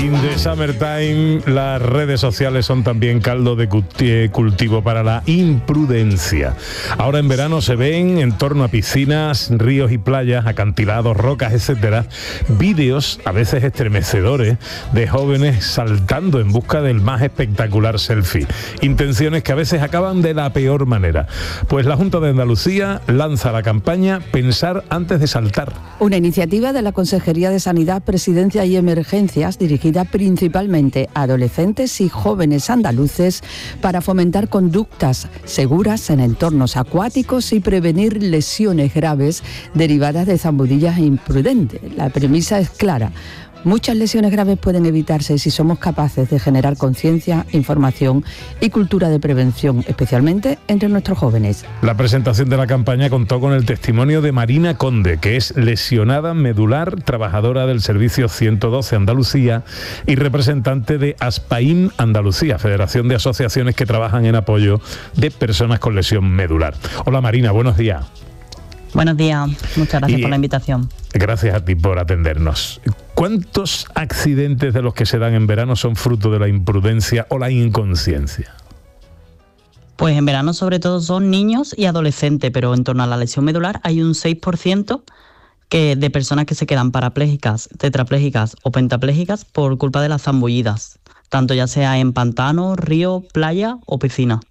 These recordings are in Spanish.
In the summertime, las redes sociales son también caldo de cultivo para la imprudencia. Ahora en verano se ven en torno a piscinas, ríos y playas, acantilados, rocas, etcétera, vídeos a veces estremecedores de jóvenes saltando en busca del más espectacular selfie. Intenciones que a veces acaban de la peor manera. Pues la Junta de Andalucía lanza la campaña Pensar antes de saltar. Una iniciativa de la Consejería de Sanidad, Presidencia y Emergencias dirigida principalmente a adolescentes y jóvenes andaluces para fomentar conductas seguras en entornos acuáticos y prevenir lesiones graves derivadas de zambudillas imprudentes. La premisa es clara. Muchas lesiones graves pueden evitarse si somos capaces de generar conciencia, información y cultura de prevención, especialmente entre nuestros jóvenes. La presentación de la campaña contó con el testimonio de Marina Conde, que es lesionada medular, trabajadora del Servicio 112 Andalucía y representante de ASPAIN Andalucía, Federación de Asociaciones que trabajan en apoyo de personas con lesión medular. Hola Marina, buenos días. Buenos días, muchas gracias por la invitación. Gracias a ti por atendernos. ¿Cuántos accidentes de los que se dan en verano son fruto de la imprudencia o la inconsciencia? Pues en verano sobre todo son niños y adolescentes, pero en torno a la lesión medular hay un 6% de personas que se quedan parapléjicas, tetraplégicas o pentaplégicas por culpa de las zambullidas, tanto ya sea en pantano, río, playa o piscina.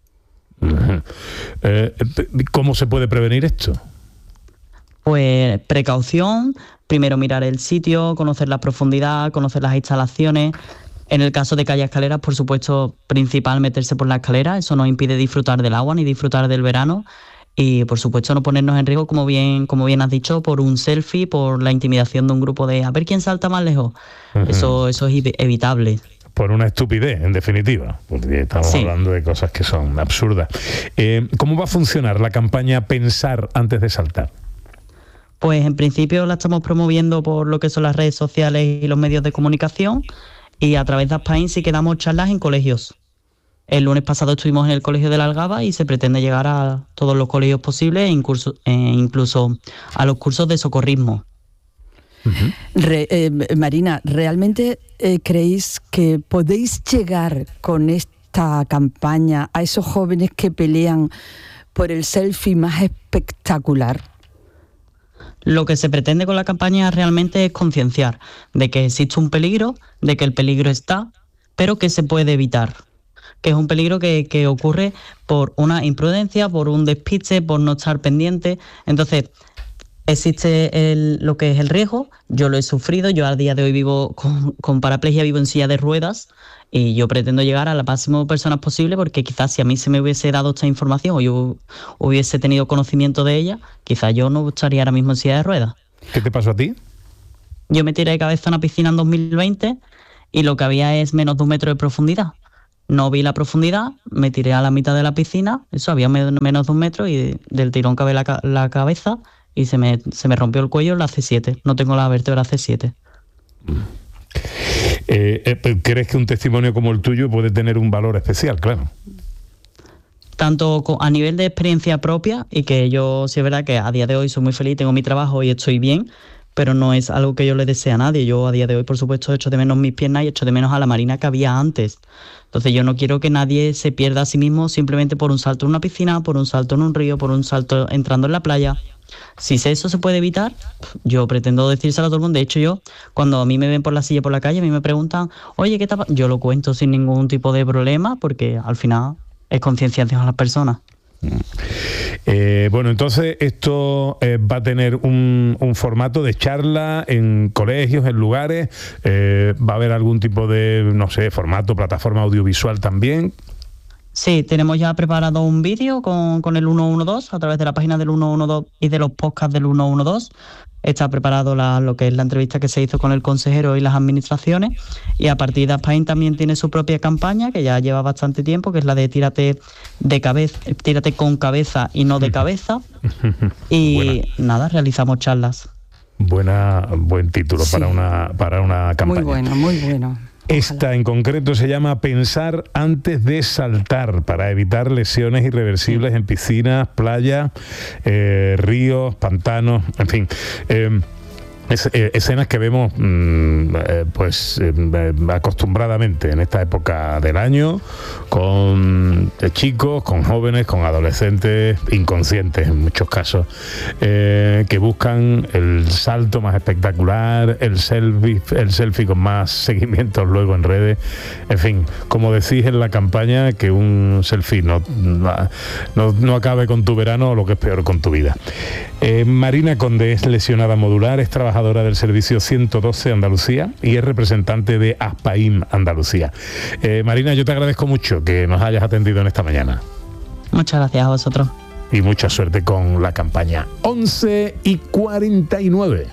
¿Cómo se puede prevenir esto? Pues precaución, primero mirar el sitio, conocer la profundidad, conocer las instalaciones. En el caso de que haya escaleras, por supuesto, principal meterse por la escalera, eso no impide disfrutar del agua ni disfrutar del verano. Y por supuesto no ponernos en riesgo, como bien has dicho, por un selfie, por la intimidación de un grupo de a ver quién salta más lejos. Eso es evitable. Por una estupidez, en definitiva, porque estamos hablando de cosas que son absurdas. ¿Cómo va a funcionar la campaña Pensar antes de saltar? Pues en principio la estamos promoviendo por lo que son las redes sociales y los medios de comunicación, y a través de ASPAIN sí que damos charlas en colegios. El lunes pasado estuvimos en el Colegio de la Algaba y se pretende llegar a todos los colegios posibles, incluso a los cursos de socorrismo. Marina, ¿realmente creéis que podéis llegar con esta campaña a esos jóvenes que pelean por el selfie más espectacular? Lo que se pretende con la campaña realmente es concienciar de que existe un peligro, de que el peligro está, pero que se puede evitar. Que es un peligro que ocurre por una imprudencia, por un despiste, por no estar pendiente. Entonces, existe lo que es el riesgo. Yo lo he sufrido, yo a día de hoy vivo con paraplegia, vivo en silla de ruedas, y yo pretendo llegar a la máxima personas posible, porque quizás si a mí se me hubiese dado esta información o yo hubiese tenido conocimiento de ella, quizás yo no estaría ahora mismo en silla de ruedas. ¿Qué te pasó a ti? Yo me tiré de cabeza a una piscina en 2020 y lo que había es menos de 1 metro de profundidad. No vi la profundidad, me tiré a la mitad de la piscina, eso había menos de 1 metro, y del tirón cabé la cabeza y se me rompió el cuello, la C7. No tengo la vértebra C7. ¿Crees que un testimonio como el tuyo puede tener un valor especial? Claro. Tanto a nivel de experiencia propia, y que yo sí es verdad que a día de hoy soy muy feliz, tengo mi trabajo y estoy bien, pero no es algo que yo le desee a nadie. Yo a día de hoy, por supuesto, echo de menos mis piernas y echo de menos a la Marina que había antes. Entonces yo no quiero que nadie se pierda a sí mismo simplemente por un salto en una piscina, por un salto en un río, por un salto entrando en la playa. Si eso se puede evitar, yo pretendo decírselo a todo el mundo. De hecho, yo, cuando a mí me ven por la silla por la calle, a mí me preguntan, oye, ¿qué tal? Yo lo cuento sin ningún tipo de problema, porque al final es concienciación a las personas. Bueno, entonces esto va a tener un formato de charla en colegios, en lugares. ¿Va a haber algún tipo de, no sé, formato, plataforma audiovisual también? Sí, tenemos ya preparado un vídeo con el 112 a través de la página del 112 y de los podcasts del 112. Está preparado lo que es la entrevista que se hizo con el consejero y las administraciones, y a partir de ASPAIN también tiene su propia campaña que ya lleva bastante tiempo, que es la de tírate con cabeza y no de cabeza. Y nada, realizamos charlas. Buen título, sí, para una campaña. Muy bueno. Esta en concreto se llama Pensar antes de saltar, para evitar lesiones irreversibles en piscinas, playas, ríos, pantanos, en fin. escenas que vemos acostumbradamente en esta época del año, con chicos, con jóvenes, con adolescentes inconscientes en muchos casos, que buscan el salto más espectacular, el selfie con más seguimientos luego en redes. En fin, como decís en la campaña, que un selfie no acabe con tu verano, o lo que es peor, con tu vida. Marina Conde es lesionada modular, es trabajadora del servicio 112 Andalucía y es representante de Aspaim Andalucía. Marina, yo te agradezco mucho que nos hayas atendido en esta mañana. Muchas gracias a vosotros. Y mucha suerte con la campaña. 11:49.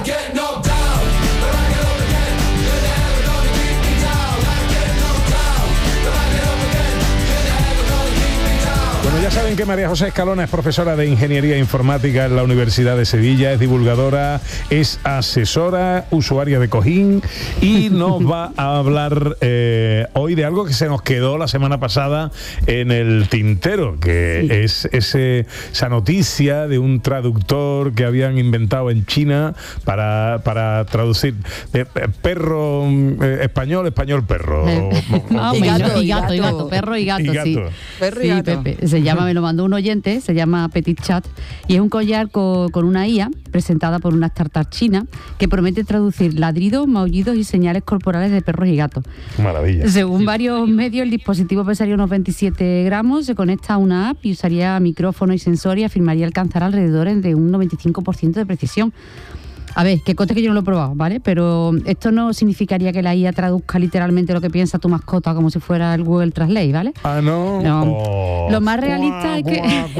Bueno, ya saben que María José Escalona es profesora de Ingeniería Informática en la Universidad de Sevilla, es divulgadora, es asesora, usuaria de Cojín, y nos va a hablar hoy de algo que se nos quedó la semana pasada en el tintero, que es esa noticia de un traductor que habían inventado en China para traducir de perro español, perro. Y gato, perro y gato, sí. Perro y gato. Pepe. Me lo mandó un oyente, se llama Petit Chat, y es un collar con una IA presentada por una startup china que promete traducir ladridos, maullidos y señales corporales de perros y gatos. Maravilla. Según varios medios, el dispositivo pesaría unos 27 gramos, se conecta a una app y usaría micrófono y sensor y afirmaría alcanzar alrededor de un 95% de precisión. A ver, que conste que yo no lo he probado, ¿vale? Pero esto no significaría que la IA traduzca literalmente lo que piensa tu mascota como si fuera el Google Translate, ¿vale? Ah, ¿no? No. Lo más realista es que...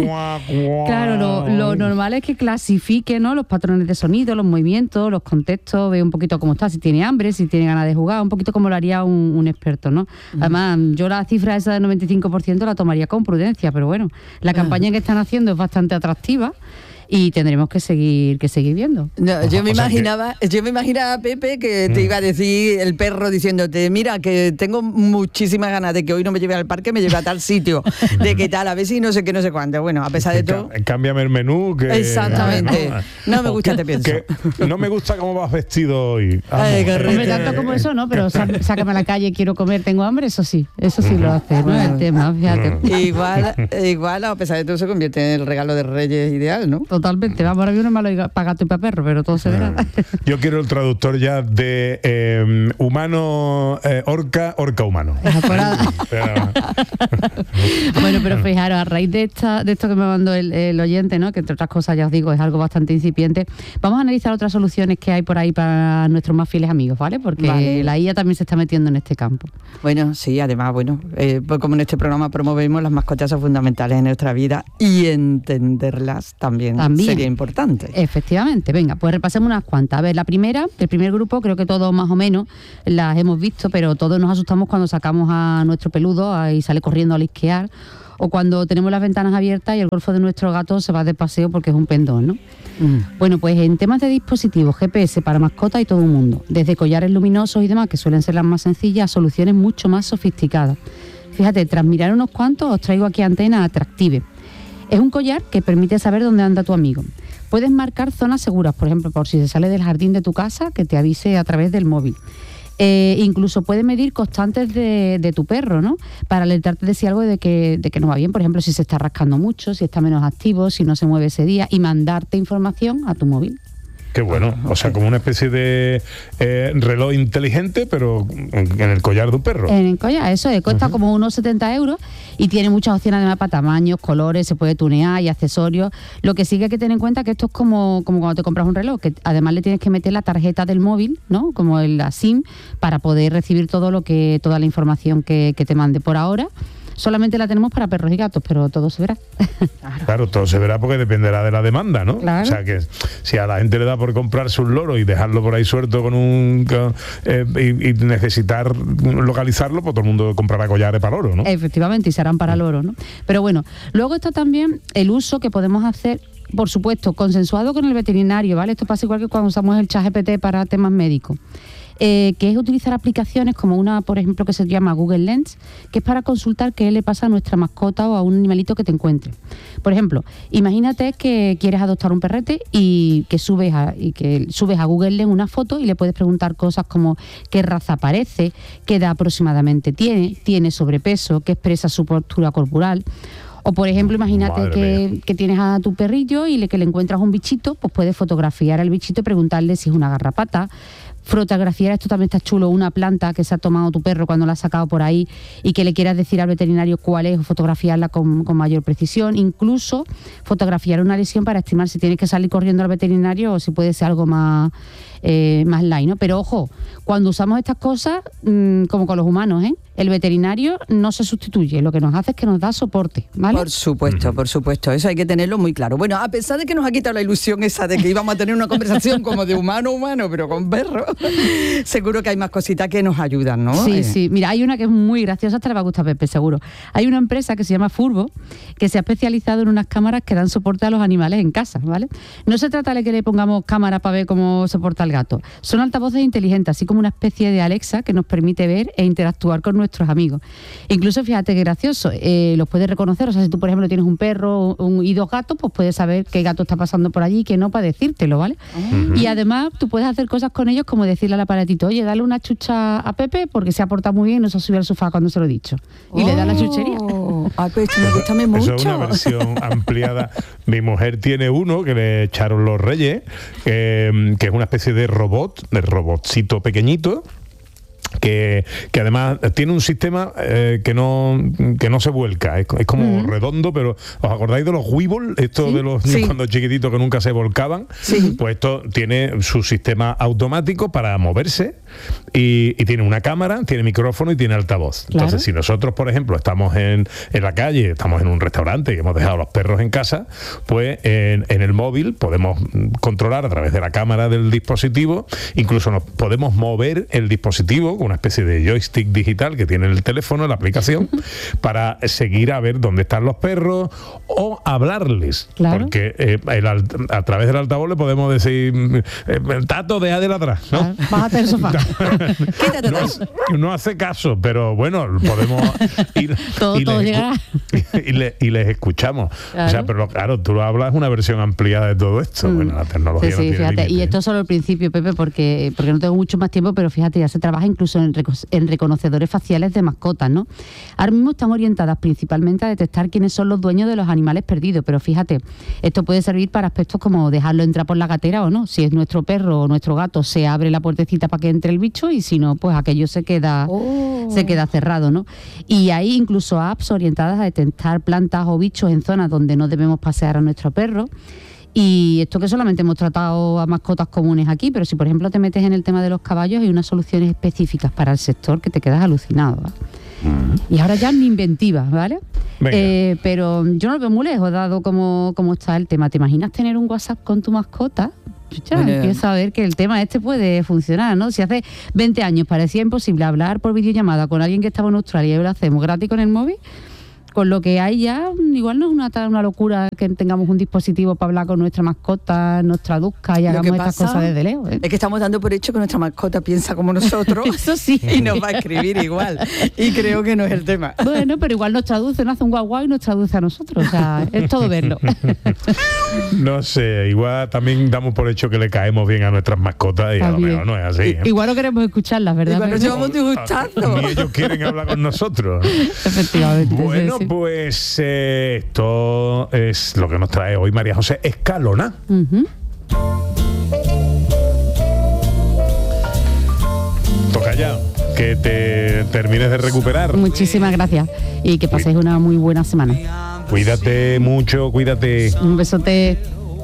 Claro, lo normal es que clasifique, ¿no?, los patrones de sonido, los movimientos, los contextos, ve un poquito cómo está, si tiene hambre, si tiene ganas de jugar, un poquito como lo haría un experto, ¿no? Además, yo la cifra esa del 95% la tomaría con prudencia, pero bueno, la campaña que están haciendo es bastante atractiva. Y tendremos que seguir viendo. No, yo me imaginaba, Pepe, que te iba a decir el perro diciéndote, mira, que tengo muchísimas ganas de que hoy no me lleve al parque, me lleve a tal sitio, de que tal, a ver si no sé qué, no sé cuánto. Bueno, a pesar de todo... Cámbiame el menú. Que, exactamente. No me gusta, te pienso. No me gusta cómo vas vestido hoy. Ay, hombre, tanto como eso, ¿no? Pero sácame a la calle, quiero comer, tengo hambre, eso sí lo hace, ¿no? El tema, fíjate. Igual, a pesar de todo, se convierte en el regalo de Reyes ideal, ¿no? Totalmente, vamos, ahora mismo malo para gato y para perro, pero todo se verá. Yo quiero el traductor ya de humano orca humano. Bueno, pero fijaros, a raíz de esto que me mandó el oyente, ¿no?, que entre otras cosas ya os digo es algo bastante incipiente, vamos a analizar otras soluciones que hay por ahí para nuestros más fieles amigos, ¿vale? Porque la IA también se está metiendo en este campo. Bueno, sí, además, pues como en este programa promovemos, las mascotas son fundamentales en nuestra vida y entenderlas también sería importante. Efectivamente, venga, pues repasemos unas cuantas. A ver, el primer grupo, creo que todos más o menos las hemos visto, pero todos nos asustamos cuando sacamos a nuestro peludo y sale corriendo a lisquear, o cuando tenemos las ventanas abiertas y el golfo de nuestro gato se va de paseo porque es un pendón, ¿no? Bueno, pues en temas de dispositivos, GPS para mascotas y todo el mundo, desde collares luminosos y demás, que suelen ser las más sencillas, a soluciones mucho más sofisticadas. Fíjate, tras mirar unos cuantos, os traigo aquí Antena Attractive. Es un collar que permite saber dónde anda tu amigo. Puedes marcar zonas seguras, por ejemplo, por si se sale del jardín de tu casa, que te avise a través del móvil. Incluso puede medir constantes de tu perro, ¿no?, para alertarte de si algo de que no va bien, por ejemplo, si se está rascando mucho, si está menos activo, si no se mueve ese día, y mandarte información a tu móvil. Qué bueno, o sea, como una especie de reloj inteligente, pero en el collar de un perro. En el collar, eso es, cuesta como unos 70 euros y tiene muchas opciones además para tamaños, colores, se puede tunear y accesorios. Lo que sí que hay que tener en cuenta es que esto es como cuando te compras un reloj, que además le tienes que meter la tarjeta del móvil, ¿no?, como la SIM, para poder recibir toda la información que te mande. Por ahora solamente la tenemos para perros y gatos, pero todo se verá. Claro, todo se verá porque dependerá de la demanda, ¿no? Claro. O sea, que si a la gente le da por comprarse un loro y dejarlo por ahí suelto y necesitar localizarlo, pues todo el mundo comprará collares para loro, ¿no? Efectivamente, y se harán para loro, ¿no? Pero bueno, luego está también el uso que podemos hacer, por supuesto, consensuado con el veterinario, ¿vale? Esto pasa igual que cuando usamos el ChatGPT para temas médicos. que es utilizar aplicaciones como una, por ejemplo, que se llama Google Lens, que es para consultar qué le pasa a nuestra mascota o a un animalito que te encuentre. Por ejemplo, imagínate que quieres adoptar un perrete y que subes a Google Lens una foto y le puedes preguntar cosas como qué raza parece, qué edad aproximadamente tiene sobrepeso, qué expresa su postura corporal. O por ejemplo, imagínate que tienes a tu perrillo y que le encuentras un bichito, pues puedes fotografiar al bichito y preguntarle si es una garrapata. Fotografiar, esto también está chulo, una planta que se ha tomado tu perro cuando la has sacado por ahí y que le quieras decir al veterinario cuál es, o fotografiarla con mayor precisión. Incluso fotografiar una lesión para estimar si tienes que salir corriendo al veterinario o si puede ser algo más light, ¿no? Pero ojo, cuando usamos estas cosas, como con los humanos, el veterinario no se sustituye, lo que nos hace es que nos da soporte, ¿vale? Por supuesto, eso hay que tenerlo muy claro. Bueno, a pesar de que nos ha quitado la ilusión esa de que íbamos a tener una conversación como de humano a humano, pero con perro, seguro que hay más cositas que nos ayudan, ¿no? Sí, mira, hay una que es muy graciosa, te la va a gustar, Pepe, seguro. Hay una empresa que se llama Furbo, que se ha especializado en unas cámaras que dan soporte a los animales en casa, ¿vale? No se trata de que le pongamos cámara para ver cómo se porta el gato. Son altavoces inteligentes, así como una especie de Alexa que nos permite ver e interactuar con nuestros amigos. Incluso, fíjate qué gracioso, los puedes reconocer. O sea, si tú, por ejemplo, tienes un perro y 2 gatos, pues puedes saber qué gato está pasando por allí y qué no, para decírtelo, ¿vale? Y además tú puedes hacer cosas con ellos como decirle al aparatito, oye, dale una chucha a Pepe porque se ha portado muy bien y no se ha subido al sofá cuando se lo he dicho. Y le da la chuchería. Pues me gusta mucho. Eso es una versión ampliada. Mi mujer tiene uno que le echaron los Reyes, que es una especie de robotcito pequeñito, que además tiene un sistema que no se vuelca, es como redondo, pero ¿os acordáis de los Weeble? Esto de los niños cuando chiquititos que nunca se volcaban. Pues esto tiene su sistema automático para moverse y tiene una cámara, tiene micrófono y tiene altavoz. Claro. Entonces, si nosotros, por ejemplo, estamos en la calle, estamos en un restaurante y hemos dejado a los perros en casa, pues en el móvil podemos controlar a través de la cámara del dispositivo, incluso nos podemos mover el dispositivo, una especie de joystick digital que tiene el teléfono, la aplicación, para seguir a ver dónde están los perros o hablarles. Claro. Porque a través del altavoz le podemos decir, Tato, deja de ladrar, ¿no? Claro, bájate del sofá. No hace caso, pero bueno, podemos ir todo llegará. y les escuchamos. Claro. O sea, pero claro, tú hablas una versión ampliada de todo esto. Bueno, la tecnología no tiene fíjate. límite. Y esto es solo el principio, Pepe, porque no tengo mucho más tiempo, pero fíjate, ya se trabaja incluso en reconocedores faciales de mascotas, ¿no? Ahora mismo están orientadas principalmente a detectar quiénes son los dueños de los animales perdidos, pero fíjate, esto puede servir para aspectos como dejarlo entrar por la gatera o no. Si es nuestro perro o nuestro gato, se abre la puertecita para que entre el bicho, y si no, pues aquello se queda cerrado, ¿no? Y hay incluso apps orientadas a detectar plantas o bichos en zonas donde no debemos pasear a nuestro perro. Y esto que solamente hemos tratado a mascotas comunes aquí, pero si por ejemplo te metes en el tema de los caballos, hay unas soluciones específicas para el sector que te quedas alucinado, ¿vale? Y ahora ya ni inventivas, ¿vale? Pero yo no lo veo muy lejos, dado cómo está el tema. ¿Te imaginas tener un WhatsApp con tu mascota? Ya empiezo a ver que el tema puede funcionar, ¿no? Si hace 20 años parecía imposible hablar por videollamada con alguien que estaba en Australia y lo hacemos gratis con el móvil, con lo que hay ya, igual no es una locura que tengamos un dispositivo para hablar con nuestra mascota, nos traduzca y hagamos estas cosas desde lejos. Es que estamos dando por hecho que nuestra mascota piensa como nosotros. Eso sí. Y nos va a escribir igual. Y creo que no es el tema. Bueno, pero igual nos traduce, nos hace un guau guau y nos traduce a nosotros. O sea, es todo verlo. No sé, igual también damos por hecho que le caemos bien a nuestras mascotas y también. A lo mejor no es así. Igual no queremos escucharlas, ¿verdad? Igual nos llevamos de gustazo. Ni ellos quieren hablar con nosotros. Efectivamente. Bueno, pues esto es lo que nos trae hoy María José Escalona. Toca ya que te termines de recuperar. Muchísimas gracias y que paséis una muy buena semana. Cuídate mucho, cuídate. Un besote.